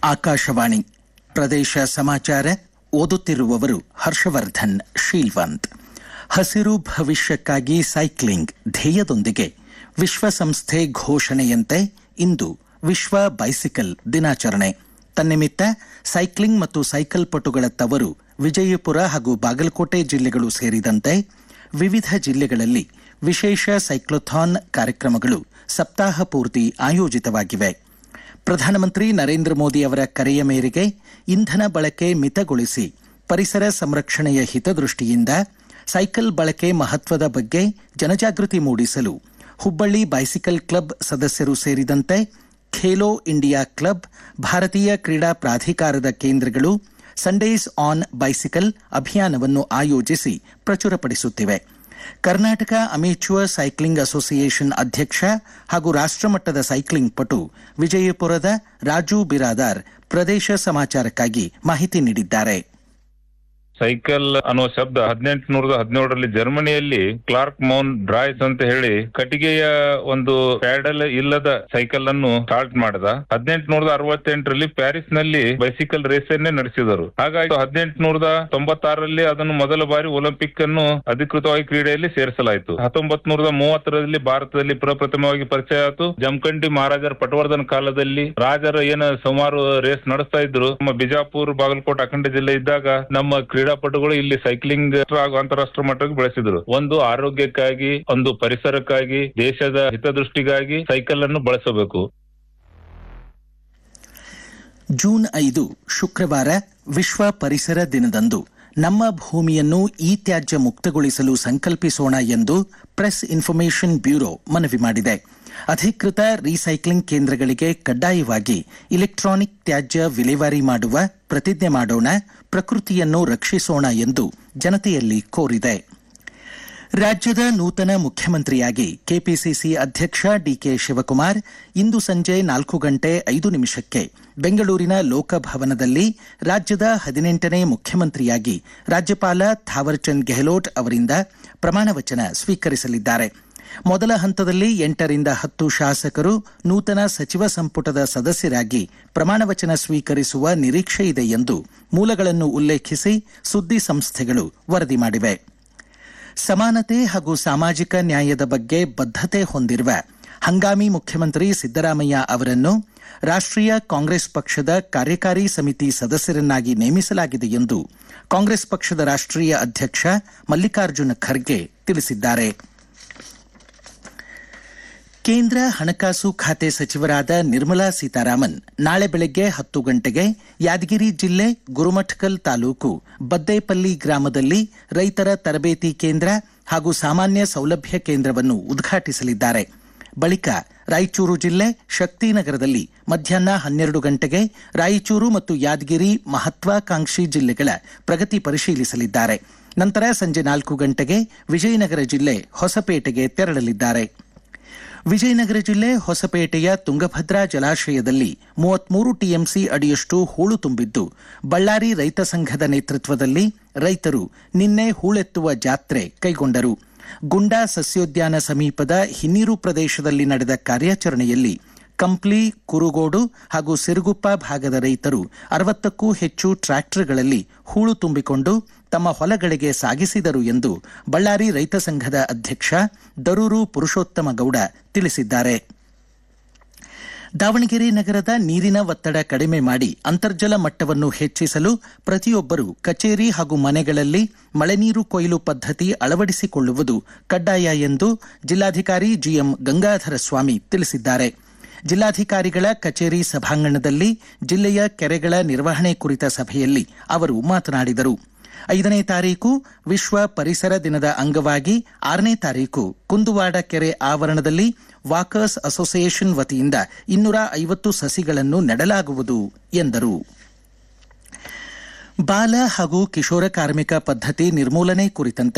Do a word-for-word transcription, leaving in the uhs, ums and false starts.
ಆಕಾಶವಾಣಿ ಪ್ರದೇಶ ಸಮಾಚಾರ ಓದುತ್ತಿರುವವರು ಹರ್ಷವರ್ಧನ್ ಶೀಲ್ವಂತ್. ಹಸಿರು ಭವಿಷ್ಯಕ್ಕಾಗಿ ಸೈಕ್ಲಿಂಗ್ ಧ್ಯೇಯದೊಂದಿಗೆ ವಿಶ್ವಸಂಸ್ಥೆ ಘೋಷಣೆಯಂತೆ ಇಂದು ವಿಶ್ವ ಬೈಸಿಕಲ್ ದಿನಾಚರಣೆ. ತನ್ನಿಮಿತ್ತ ಸೈಕ್ಲಿಂಗ್ ಮತ್ತು ಸೈಕಲ್ ಪಟುಗಳ ತವರು ವಿಜಯಪುರ ಹಾಗೂ ಬಾಗಲಕೋಟೆ ಜಿಲ್ಲೆಗಳು ಸೇರಿದಂತೆ ವಿವಿಧ ಜಿಲ್ಲೆಗಳಲ್ಲಿ ವಿಶೇಷ ಸೈಕ್ಲೋಥಾನ್ ಕಾರ್ಯಕ್ರಮಗಳು ಸಪ್ತಾಹ ಪೂರ್ತಿ ಆಯೋಜಿತವಾಗಿವೆ. ಪ್ರಧಾನಮಂತ್ರಿ ನರೇಂದ್ರ ಮೋದಿ ಅವರ ಕರೆಯ ಮೇರೆಗೆ ಇಂಧನ ಬಳಕೆ ಮಿತಗೊಳಿಸಿ ಪರಿಸರ ಸಂರಕ್ಷಣೆಯ ಹಿತದೃಷ್ಟಿಯಿಂದ ಸೈಕಲ್ ಬಳಕೆ ಮಹತ್ವದ ಬಗ್ಗೆ ಜನಜಾಗೃತಿ ಮೂಡಿಸಲು ಹುಬ್ಬಳ್ಳಿ ಬೈಸಿಕಲ್ ಕ್ಲಬ್ ಸದಸ್ಯರು ಸೇರಿದಂತೆ ಖೇಲೋ ಇಂಡಿಯಾ ಕ್ಲಬ್, ಭಾರತೀಯ ಕ್ರೀಡಾ ಪ್ರಾಧಿಕಾರದ ಕೇಂದ್ರಗಳು ಸಂಡೇಸ್ ಆನ್ ಬೈಸಿಕಲ್ ಅಭಿಯಾನವನ್ನು ಆಯೋಜಿಸಿ ಪ್ರಚುರಪಡಿಸುತ್ತಿವೆ. ಕರ್ನಾಟಕ ಅಮೇಚ್ಯೂರ್ ಸೈಕ್ಲಿಂಗ್ ಅಸೋಸಿಯೇಷನ್ ಅಧ್ಯಕ್ಷ ಹಾಗೂ ರಾಷ್ಟ್ರಮಟ್ಟದ ಸೈಕ್ಲಿಂಗ್ ಪಟು ವಿಜಯಪುರದ ರಾಜು ಬಿರಾದಾರ್ ಪ್ರದೇಶ ಸಮಾಚಾರಕ್ಕಾಗಿ ಮಾಹಿತಿ ನೀಡಿದ್ದಾರೆ. ಸೈಕಲ್ ಅನ್ನೋ ಶಬ್ದ ಹದಿನೆಂಟು ನೂರದ ಹದಿನೇಳರಲ್ಲಿ ಜರ್ಮನಿಯಲ್ಲಿ ಕ್ಲಾರ್ಕ್ ಮೌನ್ ಡ್ರಾಯ್ಸ್ ಅಂತ ಹೇಳಿ ಕಟ್ಟಿಗೆಯ ಒಂದು ಪ್ಯಾಡಲ್ ಇಲ್ಲದ ಸೈಕಲ್ ಅನ್ನು ಸ್ಟಾರ್ಟ್ ಮಾಡಿದ. ಹದಿನೆಂಟು ನೂರದ ಅರವತ್ತೆಂಟರಲ್ಲಿ ಪ್ಯಾರಿಸ್ ನಲ್ಲಿ ಬೈಸಿಕಲ್ ರೇಸ್ ಅನ್ನೇ ನಡೆಸಿದರು. ಹಾಗಾಗಿ ಹದಿನೆಂಟು ನೂರದ ತೊಂಬತ್ತಾರರಲ್ಲಿ ಅದನ್ನು ಮೊದಲ ಬಾರಿ ಒಲಿಂಪಿಕ್ ಅನ್ನು ಅಧಿಕೃತವಾಗಿ ಕ್ರೀಡೆಯಲ್ಲಿ ಸೇರಿಸಲಾಯಿತು. ಹತ್ತೊಂಬತ್ ನೂರದ ಮೂವತ್ತರಲ್ಲಿ ಭಾರತದಲ್ಲಿ ಪ್ರಪ್ರಥಮವಾಗಿ ಪರಿಚಯ ಆಯಿತು. ಜಮಖಂಡಿ ಮಹಾರಾಜರ ಪಟವರ್ಧನ್ ಕಾಲದಲ್ಲಿ ರಾಜರ ಏನು ಸುಮಾರು ರೇಸ್ ನಡೆಸ್ತಾ ಇದ್ರು. ನಮ್ಮ ಬಿಜಾಪುರ, ಬಾಗಲಕೋಟೆ, ಅಖಂಡ ಜಿಲ್ಲೆ ಇದ್ದಾಗ ನಮ್ಮ ಕ್ರೀಡಾಪಟುಗಳು ಇಲ್ಲಿ ಸೈಕ್ಲಿಂಗ್ ಹಾಗೂ ಅಂತಾರಾಷ್ಟ್ರೀಯ ಮಟ್ಟಕ್ಕೆ ಬೆಳೆಸಿದ್ರು. ಒಂದು ಆರೋಗ್ಯಕ್ಕಾಗಿ, ಒಂದು ಪರಿಸರಕ್ಕಾಗಿ, ದೇಶದ ಹಿತದೃಷ್ಟಿಗಾಗಿ ಸೈಕಲ್ ಅನ್ನು ಬಳಸಬೇಕು. ಜೂನ್ ಐದು ಶುಕ್ರವಾರ ವಿಶ್ವ ಪರಿಸರ ದಿನದಂದು ನಮ್ಮ ಭೂಮಿಯನ್ನು ಇ ತ್ಯಾಜ್ಯ ಮುಕ್ತಗೊಳಿಸಲು ಸಂಕಲ್ಪಿಸೋಣ ಎಂದು ಪ್ರೆಸ್ ಇನ್ಫಾರ್ಮೇಷನ್ ಬ್ಯೂರೋ ಮನವಿ ಮಾಡಿದೆ. ಅಧಿಕೃತ ರೀಸೈಕ್ಲಿಂಗ್ ಕೇಂದ್ರಗಳಿಗೆ ಕಡ್ಡಾಯವಾಗಿ ಇಲೆಕ್ಟ್ರಾನಿಕ್ ತ್ಯಾಜ್ಯ ವಿಲೇವಾರಿ ಮಾಡುವ ಪ್ರತಿಜ್ಞೆ ಮಾಡೋಣ, ಪ್ರಕೃತಿಯನ್ನು ರಕ್ಷಿಸೋಣ ಎಂದು ಜನತೆಯಲ್ಲಿ ಕೋರಿದೆ. ರಾಜ್ಯದ ನೂತನ ಮುಖ್ಯಮಂತ್ರಿಯಾಗಿ ಕೆಪಿಸಿಸಿ ಅಧ್ಯಕ್ಷ ಡಿಕೆ ಶಿವಕುಮಾರ್ ಇಂದು ಸಂಜೆ ನಾಲ್ಕು ಗಂಟೆ ಐದು ನಿಮಿಷಕ್ಕೆ ಬೆಂಗಳೂರಿನ ಲೋಕಭವನದಲ್ಲಿ ರಾಜ್ಯದ ಹದಿನೆಂಟನೇ ಮುಖ್ಯಮಂತ್ರಿಯಾಗಿ ರಾಜ್ಯಪಾಲ ಥಾವರ್ಚಂದ್ ಗೆಹ್ಲೋಟ್ ಅವರಿಂದ ಪ್ರಮಾಣವಚನ ಸ್ವೀಕರಿಸಲಿದ್ದಾರೆ. ಮೊದಲ ಹಂತದಲ್ಲಿ ಎಂಟರಿಂದ ಹತ್ತು ಶಾಸಕರು ನೂತನ ಸಚಿವ ಸಂಪುಟದ ಸದಸ್ಯರಾಗಿ ಪ್ರಮಾಣವಚನ ಸ್ವೀಕರಿಸುವ ನಿರೀಕ್ಷೆ ಇದೆ ಎಂದು ಮೂಲಗಳನ್ನು ಉಲ್ಲೇಖಿಸಿ ಸುದ್ದಿ ಸಂಸ್ಥೆಗಳು ವರದಿ ಮಾಡಿವೆ. ಸಮಾನತೆ ಹಾಗೂ ಸಾಮಾಜಿಕ ನ್ಯಾಯದ ಬಗ್ಗೆ ಬದ್ಧತೆ ಹೊಂದಿರುವ ಹಂಗಾಮಿ ಮುಖ್ಯಮಂತ್ರಿ ಸಿದ್ದರಾಮಯ್ಯ ಅವರನ್ನು ರಾಷ್ಟ್ರೀಯ ಕಾಂಗ್ರೆಸ್ ಪಕ್ಷದ ಕಾರ್ಯಕಾರಿ ಸಮಿತಿ ಸದಸ್ಯರನ್ನಾಗಿ ನೇಮಿಸಲಾಗಿದೆ ಎಂದು ಕಾಂಗ್ರೆಸ್ ಪಕ್ಷದ ರಾಷ್ಟ್ರೀಯ ಅಧ್ಯಕ್ಷ ಮಲ್ಲಿಕಾರ್ಜುನ ಖರ್ಗೆ ತಿಳಿಸಿದ್ದಾರೆ. ಕೇಂದ್ರ ಹಣಕಾಸು ಖಾತೆ ಸಚಿವರಾದ ನಿರ್ಮಲಾ ಸೀತಾರಾಮನ್ ನಾಳೆ ಬೆಳಗ್ಗೆ ಹತ್ತು ಗಂಟೆಗೆ ಯಾದಗಿರಿ ಜಿಲ್ಲೆ ಗುರುಮಠಕಲ್ ತಾಲೂಕು ಬದ್ದೇಪಲ್ಲಿ ಗ್ರಾಮದಲ್ಲಿ ರೈತರ ತರಬೇತಿ ಕೇಂದ್ರ ಹಾಗೂ ಸಾಮಾನ್ಯ ಸೌಲಭ್ಯ ಕೇಂದ್ರವನ್ನು ಉದ್ಘಾಟಿಸಲಿದ್ದಾರೆ. ಬಳಿಕ ರಾಯಚೂರು ಜಿಲ್ಲೆ ಶಕ್ತಿನಗರದಲ್ಲಿ ಮಧ್ಯಾಹ್ನ ಹನ್ನೆರಡು ಗಂಟೆಗೆ ರಾಯಚೂರು ಮತ್ತು ಯಾದಗಿರಿ ಮಹತ್ವಾಕಾಂಕ್ಷಿ ಜಿಲ್ಲೆಗಳ ಪ್ರಗತಿ ಪರಿಶೀಲಿಸಲಿದ್ದಾರೆ. ನಂತರ ಸಂಜೆ ನಾಲ್ಕು ಗಂಟೆಗೆ ವಿಜಯನಗರ ಜಿಲ್ಲೆ ಹೊಸಪೇಟೆಗೆ ತೆರಳಲಿದ್ದಾರೆ. ವಿಜಯನಗರ ಜಿಲ್ಲೆ ಹೊಸಪೇಟೆಯ ತುಂಗಭದ್ರಾ ಜಲಾಶಯದಲ್ಲಿ ಮೂವತ್ಮೂರು ಟಿಎಂಸಿ ಅಡಿಯಷ್ಟು ಹೂಳು ತುಂಬಿದ್ದು, ಬಳ್ಳಾರಿ ರೈತ ಸಂಘದ ನೇತೃತ್ವದಲ್ಲಿ ರೈತರು ನಿನ್ನೆ ಹೂಳೆತ್ತುವ ಜಾತ್ರೆ ಕೈಗೊಂಡರು. ಗುಂಡಾ ಸಸ್ಯೋದ್ಯಾನ ಸಮೀಪದ ಹಿನ್ನೀರು ಪ್ರದೇಶದಲ್ಲಿ ನಡೆದ ಕಾರ್ಯಾಚರಣೆಯಲ್ಲಿ ಕಂಪ್ಲಿ, ಕುರುಗೋಡು ಹಾಗೂ ಸಿರುಗುಪ್ಪ ಭಾಗದ ರೈತರು ಅರವತ್ತಕ್ಕೂ ಹೆಚ್ಚು ಟ್ರ್ಯಾಕ್ಟರ್ಗಳಲ್ಲಿ ಹೂಳು ತುಂಬಿಕೊಂಡು ತಮ್ಮ ಹೊಲಗಳಿಗೆ ಸಾಗಿಸಿದರು ಎಂದು ಬಳ್ಳಾರಿ ರೈತ ಸಂಘದ ಅಧ್ಯಕ್ಷ ದರೂರು ಪುರುಷೋತ್ತಮ ಗೌಡ ತಿಳಿಸಿದ್ದಾರೆ. ದಾವಣಗೆರೆ ನಗರದ ನೀರಿನ ಒತ್ತಡ ಕಡಿಮೆ ಮಾಡಿ ಅಂತರ್ಜಲ ಮಟ್ಟವನ್ನು ಹೆಚ್ಚಿಸಲು ಪ್ರತಿಯೊಬ್ಬರು ಕಚೇರಿ ಹಾಗೂ ಮನೆಗಳಲ್ಲಿ ಮಳೆನೀರು ಕೊಯ್ಲು ಪದ್ಧತಿ ಅಳವಡಿಸಿಕೊಳ್ಳುವುದು ಕಡ್ಡಾಯ ಎಂದು ಜಿಲ್ಲಾಧಿಕಾರಿ ಜಿಎಂ ಗಂಗಾಧರ ಸ್ವಾಮಿ ತಿಳಿಸಿದ್ದಾರೆ. ಜಿಲ್ಲಾಧಿಕಾರಿಗಳ ಕಚೇರಿ ಸಭಾಂಗಣದಲ್ಲಿ ಜಿಲ್ಲೆಯ ಕೆರೆಗಳ ನಿರ್ವಹಣೆ ಕುರಿತ ಸಭೆಯಲ್ಲಿ ಅವರು ಮಾತನಾಡಿದರು. ಐದನೇ ತಾರೀಕು ವಿಶ್ವ ಪರಿಸರ ದಿನದ ಅಂಗವಾಗಿ ಆರನೇ ತಾರೀಕು ಕುಂದುವಾಡ ಕೆರೆ ಆವರಣದಲ್ಲಿ ವಾಕರ್ಸ್ ಅಸೋಸಿಯೇಷನ್ ವತಿಯಿಂದ ಇನ್ನೂರ ಐವತ್ತು ಸಸಿಗಳನ್ನು ನೆಡಲಾಗುವುದು ಎಂದರು. ಬಾಲ ಹಾಗೂ ಕಿಶೋರ ಕಾರ್ಮಿಕ ಪದ್ಧತಿ ನಿರ್ಮೂಲನೆ ಕುರಿತಂತೆ